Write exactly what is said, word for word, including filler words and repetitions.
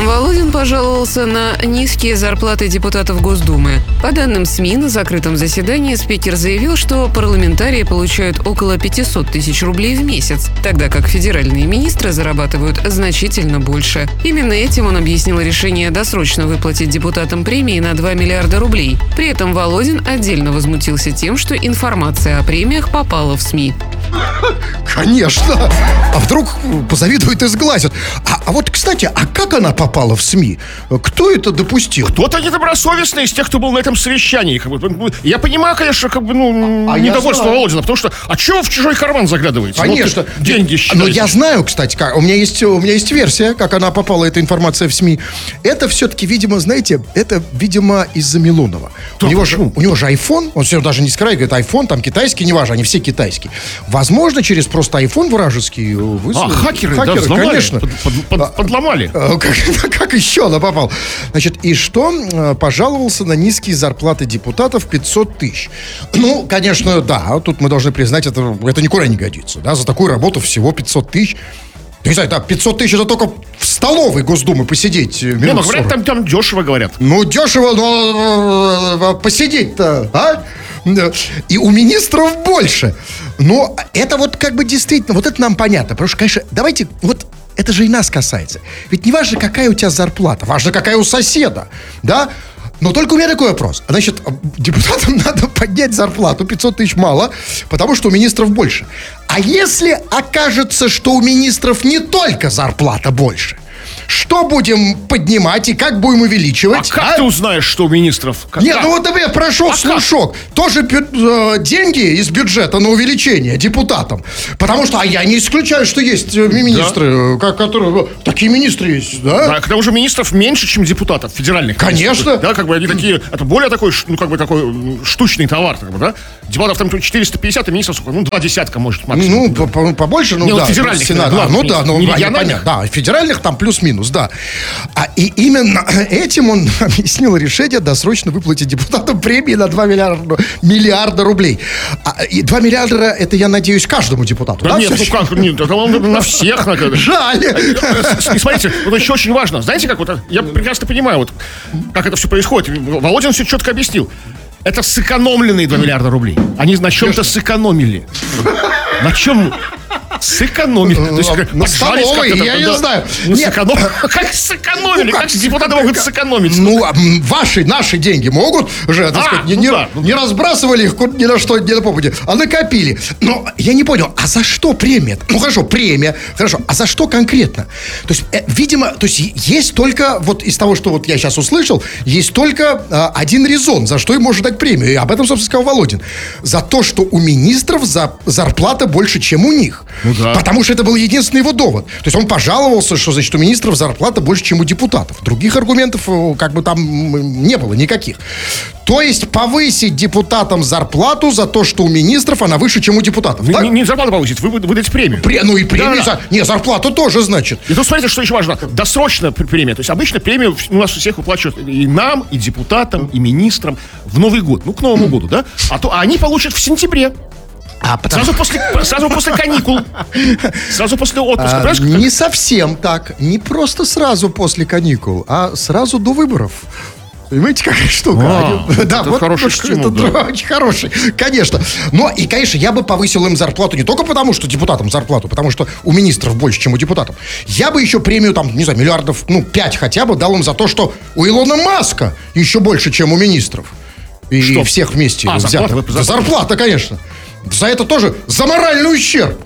Володин пожаловался на низкие зарплаты депутатов Госдумы. По данным СМИ, на закрытом заседании спикер заявил, что парламентарии получают около пятьсот тысяч рублей в месяц, тогда как федеральные министры зарабатывают значительно больше. Именно этим он объяснил решение досрочно выплатить депутатам премии на два миллиарда рублей. При этом Володин отдельно возмутился тем, что информация о премиях попала в СМИ. Конечно. А вдруг позавидуют и сглазят. А, а вот, кстати, а как она попала в СМИ? Кто это допустил? Кто-то недобросовестный из тех, кто был на этом совещании. Как бы, я понимаю, конечно, как бы, ну, а недовольство Володина, потому что, а чего вы в чужой карман заглядываете? Конечно. Вот, деньги считаете. Но я знаю, кстати, как, у меня есть, у меня есть версия, как она попала, эта информация в СМИ. Это все-таки, видимо, знаете, это, видимо, из-за Милонова. Да, у, него же, у него же iPhone, он все даже не скрывает, говорит, iPhone, там китайский, неважно, они все китайские. Возможно, через просто iPhone вражеский высылали. А, хакеры, хакеры да, взломали, конечно. под, под, под, подломали. А, как, как еще она попала? Значит, и что? Пожаловался на низкие зарплаты депутатов пятьсот тысяч. Ну, конечно, да, тут мы должны признать, это, это никуда не годится. Да, за такую работу всего пятьсот тысяч. Не знаю, да, пятьсот тысяч это только в столовой Госдумы посидеть. Не, ну, говорят, там, там дешево, говорят. Ну, дешево, но посидеть-то, а? И у министров больше. Но это вот как бы действительно, вот это нам понятно. Потому что, конечно, давайте, вот это же и нас касается. Ведь не важно, какая у тебя зарплата, важно, какая у соседа, да? Но только у меня такой вопрос. Значит, депутатам надо поднять зарплату, пятьсот тысяч мало, потому что у министров больше. А если окажется, что у министров не только зарплата больше? Что будем поднимать и как будем увеличивать? А как а? ты узнаешь, что у министров? Как? Нет, ну вот, например, прошел а слушок. Как? Тоже бю- э, деньги из бюджета на увеличение депутатам. Потому что, а я не исключаю, что есть министры, да? которые... Такие министры есть, да? Да, к тому же министров меньше, чем депутатов федеральных. Конечно. Министров, да, как бы они такие... Это более такой, ну, как бы такой штучный товар, как бы, да? Депутатов там четыреста пятьдесят, а министров, ну, два десятка, может, максимум. Ну, да. побольше, ну, не, да. Вот федеральных. Сенат, Да, ну, да, ну, не да, понятно. Да, федеральных там плюс-минус, да. А, и именно этим он объяснил решение досрочно выплатить депутатам премии на два миллиарда, миллиарда рублей. А, и два миллиарда, это, я надеюсь, каждому депутату. Да, да нет, ну как, нет, это на всех. Жаль. И смотрите, вот еще очень важно. Знаете, как вот, я прекрасно понимаю, вот, как это все происходит. Володин все четко объяснил. Это сэкономленные два миллиарда рублей. Они на чем-то сэкономили. На чем... Сэкономили. То есть, как, на столовой, я не знаю. Ну, сэконом... Как сэкономили? Ну, как, как депутаты могут сэкономить? Ну, ваши, наши деньги могут же, так а, сказать, ну не, да, ну не да. разбрасывали их ни на что, ни на попади, а накопили. Но я не понял, а за что премия? Ну, хорошо, премия, хорошо, а за что конкретно? То есть, э, видимо, то есть есть только, вот из того, что вот я сейчас услышал, есть только э, один резон, за что им можно дать премию. И об этом, собственно, сказал Володин. За то, что у министров за, зарплата больше, чем у них. Ну, да. Потому что это был единственный его довод. То есть он пожаловался, что, значит, у министров зарплата больше, чем у депутатов. Других аргументов как бы там не было никаких. То есть повысить депутатам зарплату за то, что у министров она выше, чем у депутатов. Не, не зарплату повысить, вы выдать премию. Пре, ну и премию. Да, за, да. Не, зарплату тоже, значит. И тут смотрите, что еще важно. Досрочная премия. То есть обычно премию у нас у всех выплачивают и нам, и депутатам, и министрам в Новый год. Ну, к Новому году, да? А то а они получат в сентябре. А, потому... сразу, после, сразу после каникул. Сразу после отпуска. А, не совсем так. Не просто сразу после каникул, а сразу до выборов. Понимаете, какая штука? А, Они, да, это вот хороший стимул, это да. Очень хороший, конечно. Но и, конечно, я бы повысил им зарплату не только потому, что депутатам зарплату, потому что у министров больше, чем у депутатов. Я бы еще премию, там, не знаю, миллиардов, ну, пять хотя бы дал им за то, что у Илона Маска еще больше, чем у министров. И, и всех вместе а, взято. Зарплата, За зарплата, конечно. За это тоже, за моральный ущерб.